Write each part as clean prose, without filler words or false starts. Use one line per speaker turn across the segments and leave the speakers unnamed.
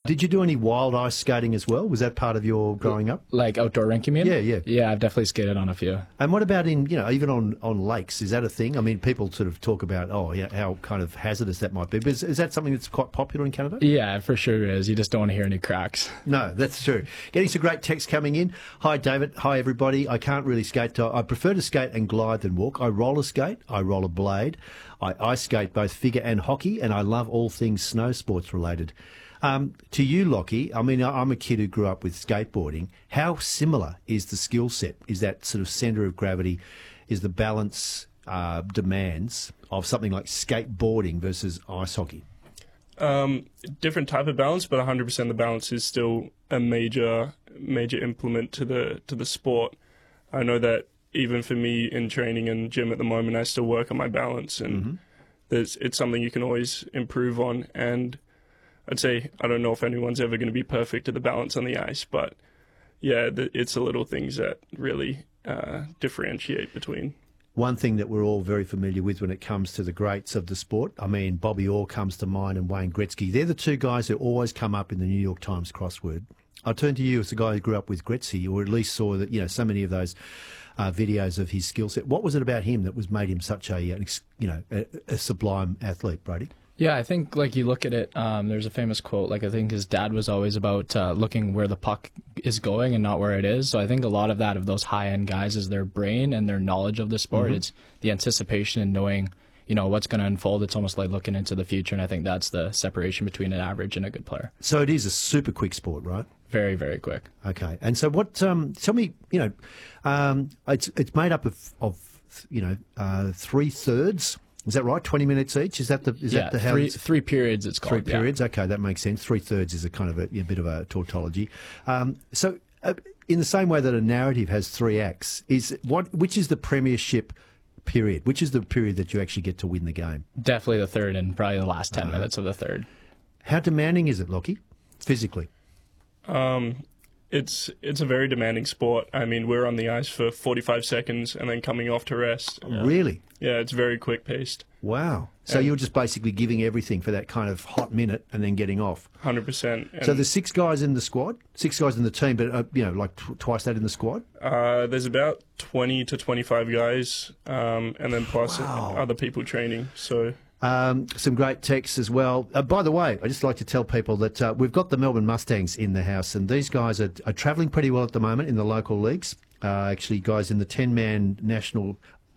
Did you do any wild ice skating as well? Was that part of your growing up?
Like outdoor rink, you mean?
Yeah.
Yeah, I've definitely skated on a few.
And what about even on lakes? Is that a thing? I mean, people sort of talk about, how kind of hazardous that might be. But is that something that's quite popular in Canada?
Yeah, for sure it is. You just don't want to hear any cracks.
No, that's true. Getting some great text coming in. Hi, David. Hi, everybody. I can't really skate. I prefer to skate and glide than walk. I roller skate. I roller blade. I ice skate both figure and hockey, and I love all things snow sports related. To you, Lockie, I mean, I'm a kid who grew up with skateboarding. How similar is the skill set? Is that sort of centre of gravity? Is the balance demands of something like skateboarding versus ice hockey?
Different type of balance, but 100% the balance is still a major implement to the sport. I know that even for me in training and gym at the moment, I still work on my balance, and it's something you can always improve on. And I'd say I don't know if anyone's ever going to be perfect at the balance on the ice, but yeah, it's the little things that really differentiate between.
One thing that we're all very familiar with when it comes to the greats of the sport, I mean, Bobby Orr comes to mind and Wayne Gretzky. They're the two guys who always come up in the New York Times crossword. I'll turn to you as a guy who grew up with Gretzky, or at least saw that, so many of those videos of his skill set. What was it about him that made him such a sublime athlete, Brady?
Yeah, I think you look at it, there's a famous quote, I think his dad was always about looking where the puck is going and not where it is. So I think a lot of that of those high-end guys is their brain and their knowledge of the sport. It's the anticipation and knowing, what's going to unfold. It's almost like looking into the future, and I think that's the separation between an average and a good player.
So it is a super quick sport, right?
Very, very quick.
Okay. And so what, tell me, it's made up of 3/3. Is that right? 20 minutes each? Is that how
three periods it's called.
3 periods. Okay, that makes sense. 3/3 is a kind of a bit of a tautology. So in the same way that a narrative has 3 acts, which is the premiership period? Which is the period that you actually get to win the game?
Definitely the third, and probably the last 10 minutes of the third.
How demanding is it, Lockie, physically?
It's a very demanding sport. I mean, we're on the ice for 45 seconds and then coming off to rest.
Really?
Yeah, it's very quick-paced.
Wow. So you're just basically giving everything for that kind of hot minute and then getting off.
100%.
So there's 6 guys in the squad, 6 guys in the team, but, twice that in the squad?
There's about 20 to 25 guys, and then plus other people training, so...
Some great texts as well. By the way, I'd just like to tell people that we've got the Melbourne Mustangs in the house, and these guys are travelling pretty well at the moment in the local leagues. Actually, guys in the 10-man national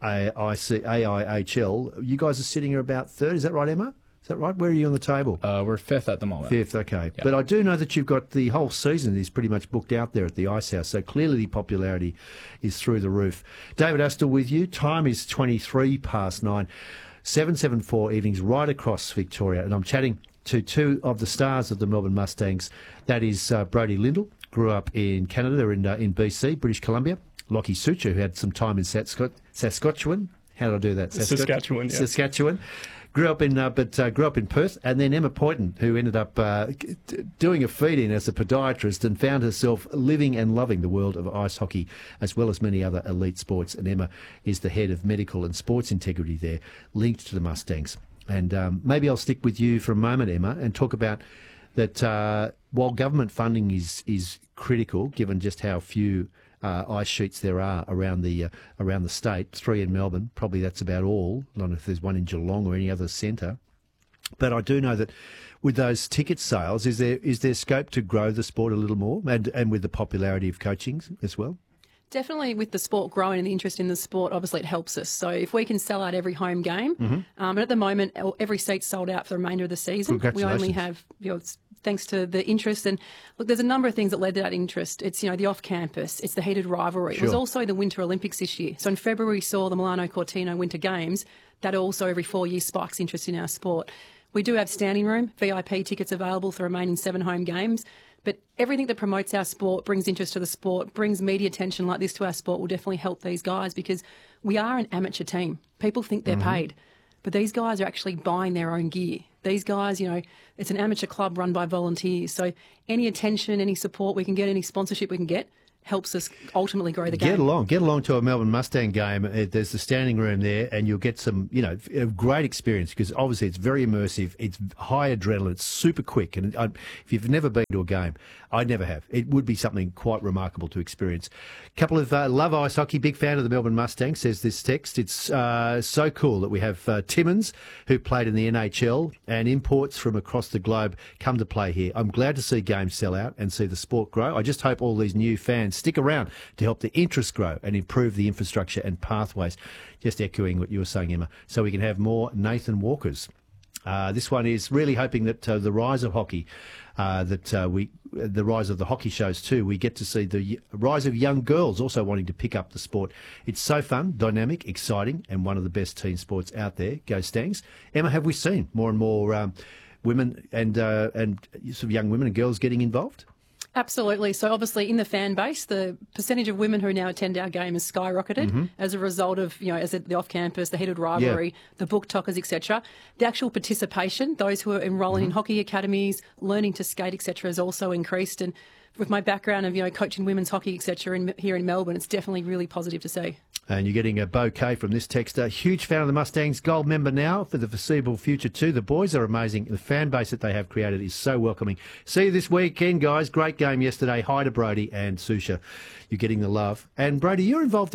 AIHL, you guys are sitting at about third. Is that right, Emma? Is that right? Where are you on the table?
We're 5th at the moment.
5th, okay.
Yeah.
But I do know that you've got the whole season is pretty much booked out there at the Ice House, so clearly the popularity is through the roof. David Astle with you. Time is 9:23. 774 evenings right across Victoria, and I'm chatting to 2 of the stars of the Melbourne Mustangs. That is Brodie Lindell, grew up in Canada, in BC, British Columbia. Lockie Sucher, who had some time in Saskatchewan. How did I do that?
Saskatchewan, yeah.
Saskatchewan. Grew up in Perth, and then Emma Poynton, who ended up doing a feed-in as a podiatrist and found herself living and loving the world of ice hockey as well as many other elite sports. And Emma is the head of medical and sports integrity there, linked to the Mustangs. And maybe I'll stick with you for a moment, Emma, and talk about that while government funding is critical, given just how few ice sheets there are around the state, 3 in Melbourne, probably that's about all. I don't know if there's one in Geelong or any other centre. But I do know that with those ticket sales, is there scope to grow the sport a little more, and with the popularity of coaching as well?
Definitely, with the sport growing and the interest in the sport, obviously it helps us. So if we can sell out every home game, and at the moment every seat's sold out for the remainder of the season. We only have, thanks to the interest. And look, there's a number of things that led to that interest. It's, the off-campus, it's the heated rivalry. Sure. It was also the Winter Olympics this year. So in February we saw the Milano Cortina Winter Games. That also every 4 years spikes interest in our sport. We do have standing room, VIP tickets available for the remaining 7 home games. But everything that promotes our sport, brings interest to the sport, brings media attention like this to our sport will definitely help these guys, because we are an amateur team. People think they're paid, but these guys are actually buying their own gear. These guys, it's an amateur club run by volunteers. So any attention, any support we can get, any sponsorship we can get, helps us ultimately grow the game.
Get along to a Melbourne Mustang game. There's the standing room there, and you'll get some, a great experience, because obviously it's very immersive. It's high adrenaline. It's super quick, and if you've never been to a game, I never have. It would be something quite remarkable to experience. A couple of love ice hockey. Big fan of the Melbourne Mustang, says this text. It's so cool that we have Timmins, who played in the NHL, and imports from across the globe come to play here. I'm glad to see games sell out and see the sport grow. I just hope all these new fans stick around to help the interest grow and improve the infrastructure and pathways. Just echoing what you were saying, Emma, so we can have more Nathan Walkers. This one is really hoping that the rise of hockey, the rise of the hockey shows too, we get to see the rise of young girls also wanting to pick up the sport. It's so fun, dynamic, exciting, and one of the best team sports out there. Go Stangs. Emma, have we seen more and more women and sort of young women and girls getting involved?
Absolutely. So obviously in the fan base, the percentage of women who now attend our game has skyrocketed as a result of, as the off-campus, the heated rivalry, the book talkers, etc. The actual participation, those who are enrolling in hockey academies, learning to skate, etc., has also increased. And with my background of, coaching women's hockey, etc., here in Melbourne, it's definitely really positive to see.
And you're getting a bouquet from this texter. Huge fan of the Mustangs, Gold member now for the foreseeable future too. The boys are amazing. The fan base that they have created is so welcoming. See you this weekend, guys. Great game yesterday. Hi to Brody and Susha. You're getting the love. And Brody, you're involved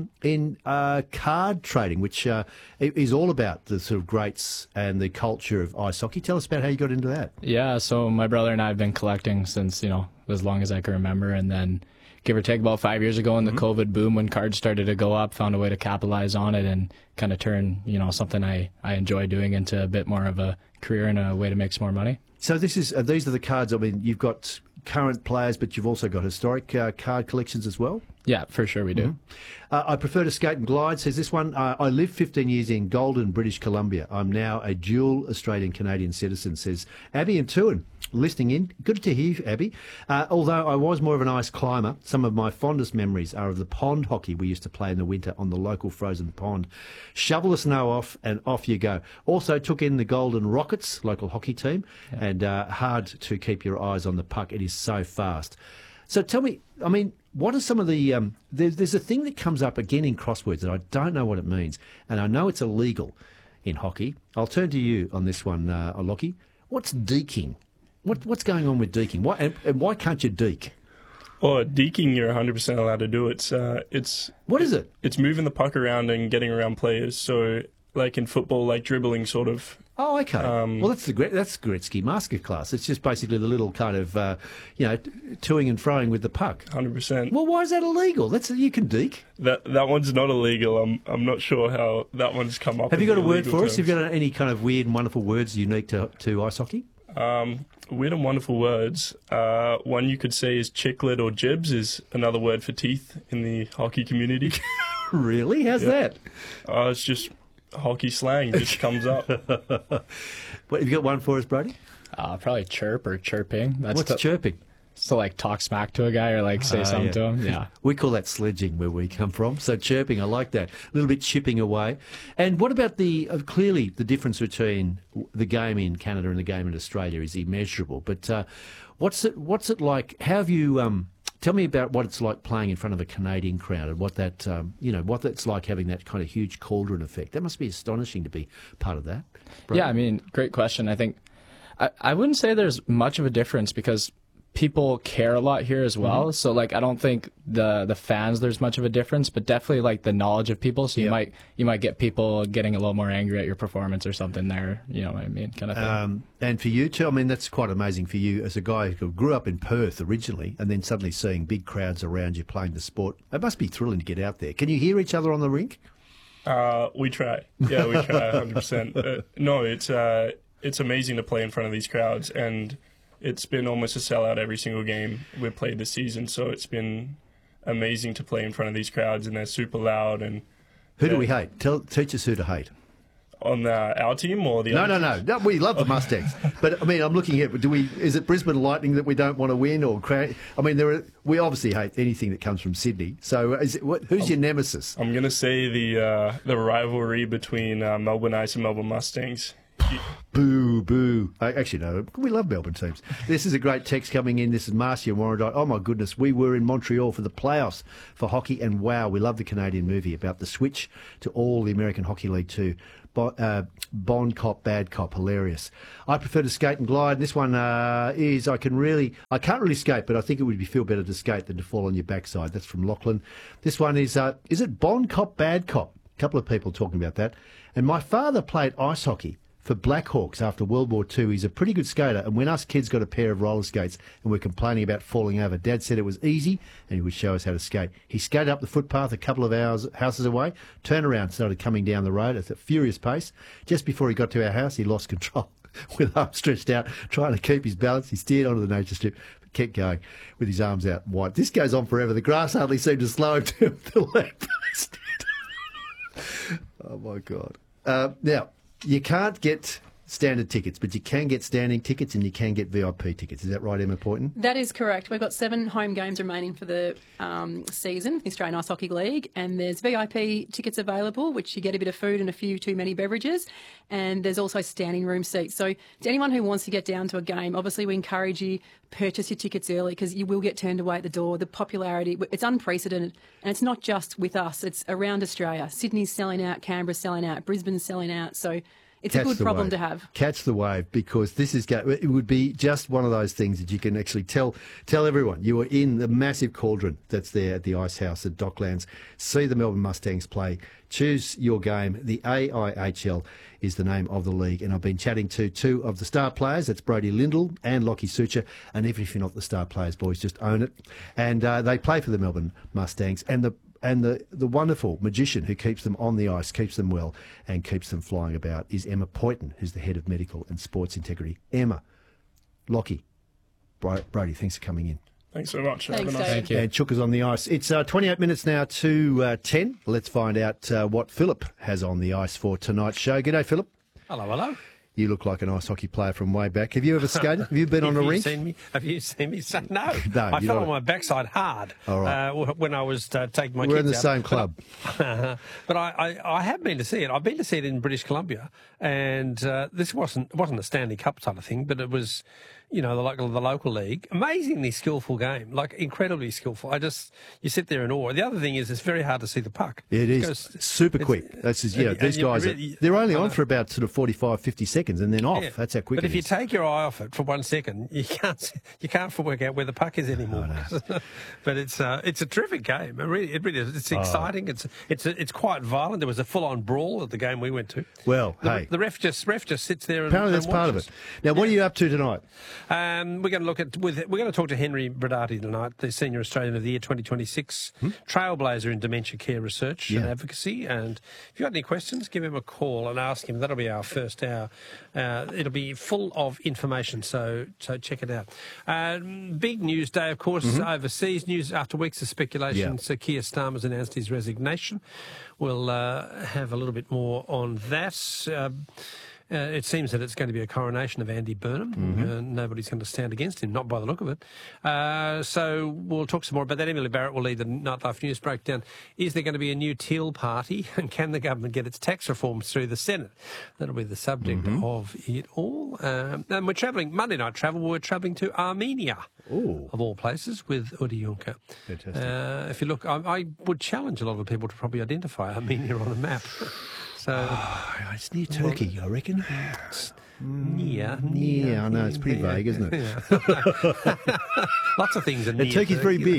in card trading, which is all about the sort of greats and the culture of ice hockey. Tell us about how you got into that.
Yeah, so my brother and I have been collecting since, as long as I can remember, and then give or take about 5 years ago in the COVID boom when cards started to go up, found a way to capitalize on it and kind of turn, something I enjoy doing into a bit more of a career and a way to make some more money.
So these are the cards. I mean, you've got current players, but you've also got historic card collections as well?
Yeah, for sure we do.
I prefer to skate and glide, says this one. I lived 15 years in Golden, British Columbia. I'm now a dual Australian-Canadian citizen, says Abby and Tuan. Listening in. Good to hear you, Abby. Although I was more of an ice climber, some of my fondest memories are of the pond hockey we used to play in the winter on the local frozen pond. Shovel the snow off and off you go. Also took in the Golden Rockets, local hockey team, and hard to keep your eyes on the puck. It is so fast. So tell me, what are some of the... there's a thing that comes up again in crosswords that I don't know what it means, and I know it's illegal in hockey. I'll turn to you on this one, Lockie. What's deking? What's going on with deking? Why can't you deke?
Well, deking, you're 100% allowed to do. What
is it?
It's moving the puck around and getting around players. So, like in football, like dribbling, sort of.
Oh, okay. Well, that's Gretzky masterclass. It's just basically the little kind of, toing and froing with the puck.
100%.
Well, why is that illegal? You can deke.
That one's not illegal. I'm not sure how that one's come up.
Have you got a word for us? Have you got any kind of weird and wonderful words unique to ice hockey?
Weird and wonderful words. One you could say is chiclet or jibs is another word for teeth in the hockey community.
Really? How's that?
It's just hockey slang. Just comes up.
What, have you got one for us, Brody?
Probably chirp or chirping.
What's chirping?
So talk smack to a guy or say something to him. Yeah.
We call that sledging where we come from. So chirping, I like that. A little bit chipping away. And what about clearly the difference between the game in Canada and the game in Australia is immeasurable. But what's it like? How have you... tell me about what it's like playing in front of a Canadian crowd and what that's like having that kind of huge cauldron effect. That must be astonishing to be part of that.
Brother. Yeah, great question. I think I wouldn't say there's much of a difference because people care a lot here as well. So I don't think the fans there's much of a difference, but definitely the knowledge of people. So you might get people getting a little more angry at your performance or something there. You know what I mean, kind of thing.
And for you too, that's quite amazing for you as a guy who grew up in Perth originally, and then suddenly seeing big crowds around you playing the sport. It must be thrilling to get out there. Can you hear each other on the rink?
We try. Yeah, we try 100%. No, it's amazing to play in front of these crowds and. It's been almost a sellout every single game we've played this season, so it's been amazing to play in front of these crowds, and they're super loud. And
who do we hate? Teach us who to hate.
On our team or the other teams?
No. We love the Mustangs, but I'm looking at. Is it Brisbane Lightning that we don't want to win, or we obviously hate anything that comes from Sydney. So who's your nemesis?
I'm going to say the rivalry between Melbourne Ice and Melbourne Mustangs.
Boo, boo. Actually, no, we love Melbourne teams. This is a great text coming in. This is Marcia Warrandyte. Oh, my goodness. We were in Montreal for the playoffs for hockey, and wow, we love the Canadian movie about the switch to all the American Hockey League too. Bond cop, bad cop, hilarious. I prefer to skate and glide. This one is, I can't really skate, but I think it would feel better to skate than to fall on your backside. That's from Lachlan. This one is it Bond cop, bad cop? A couple of people talking about that. And my father played ice hockey for Blackhawks after World War II. He's a pretty good skater, and when us kids got a pair of roller skates and we're complaining about falling over, Dad said it was easy and he would show us how to skate. He skated up the footpath a couple of houses away, turned around, started coming down the road at a furious pace. Just before he got to our house, he lost control. With arms stretched out, trying to keep his balance, he steered onto the nature strip, but kept going with his arms out wide. This goes on forever. The grass hardly seemed to slow him to the left. Oh, my God. Now, you can't get standard tickets, but you can get standing tickets and you can get VIP tickets. Is that right, Emma Poynton?
That is correct. We've got 7 home games remaining for the season, the Australian Ice Hockey League, and there's VIP tickets available, which you get a bit of food and a few too many beverages, and there's also standing room seats. So to anyone who wants to get down to a game, obviously we encourage you purchase your tickets early because you will get turned away at the door. The popularity, it's unprecedented, and it's not just with us, it's around Australia. Sydney's selling out, Canberra's selling out, Brisbane's selling out, so it's a good problem to have. Catch
the wave, because it would be just one of those things that you can actually tell everyone you are in the massive cauldron that's there at the Ice House at Docklands. See the Melbourne Mustangs play. Choose your game. The AIHL is the name of the league, and I've been chatting to 2 of the star players. That's Brody Lindell and Lockie Sucher, and even if you're not the star players, boys, just own it. And they play for the Melbourne Mustangs, and the wonderful magician who keeps them on the ice, keeps them well, and keeps them flying about is Emma Poynton, who's the head of medical and sports integrity. Emma, Lockie, Brody, thanks for coming in.
Thanks so much.
Thanks, Dave.
Thank you.
And Chooker's on the ice. It's 28 minutes now to 10. Let's find out what Philip has on the ice for tonight's show. G'day, Philip.
Hello, hello.
You look like an ice hockey player from way back. Have you ever skated? Have you been on a rink?
Have you seen me? No.
No,
I fell on my backside hard when I was taking my kids out.
We're in the same club.
But I have been to see it. I've been to see it in British Columbia, and this wasn't a Stanley Cup type of thing, but it was, the local league. Amazingly skillful game, like incredibly skillful. You sit there in awe. The other thing is it's very hard to see the puck.
It is super quick. These guys, they're only on for about sort of 45, 50 seconds and then off. Yeah. That's how quick it is.
But if you take your eye off it for 1 second, you can't work out where the puck is anymore. Oh, no. But it's a terrific game. It really is. It's exciting. It's quite violent. There was a full-on brawl at the game we went to.
Well,
the ref just sits there and
apparently that's part of it. Now, what are you up to tonight?
We're going to talk to Henry Brodati tonight, the Senior Australian of the Year 2026, trailblazer in dementia care research and advocacy. And if you've got any questions, give him a call and ask him. That'll be our first hour. It'll be full of information, so check it out. Big news day, of course, overseas news after weeks of speculation. So Keir Starmer's announced his resignation. We'll have a little bit more on that. It seems that it's going to be a coronation of Andy Burnham. Nobody's going to stand against him, not by the look of it. So we'll talk some more about that. Emily Barrett will lead the Nightlife News breakdown. Is there going to be a new Teal party? And can the government get its tax reforms through the Senate? That'll be the subject of it all. And we're travelling, Monday night travel, we're travelling to Armenia, of all places, with Udi Juncker.
Fantastic.
If you look, I would challenge a lot of people to probably identify Armenia on a map. So
it's near Turkey, I reckon.
Near.
I know, it's pretty vague, isn't it?
Yeah. Lots of things are near.
Turkey's very big.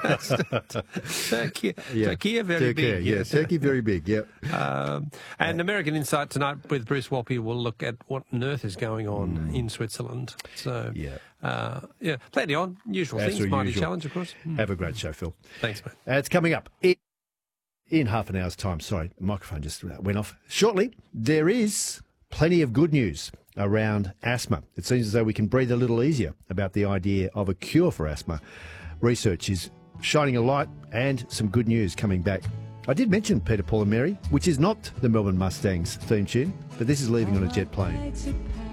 Turkey very big.
Yes. Turkey very big, yep.
And American Insight tonight with Bruce Walpy will look at what on earth is going on in Switzerland. So, plenty on. Usual things, Mighty Challenge, of course.
Have a great show, Phil.
Thanks, mate.
It's coming up in half an hour's time. Sorry, the microphone just went off. Shortly, there is plenty of good news around asthma. It seems as though we can breathe a little easier about the idea of a cure for asthma. Research is shining a light and some good news coming back. I did mention Peter, Paul and Mary, which is not the Melbourne Mustangs theme tune, but this is Leaving on a Jet Plane.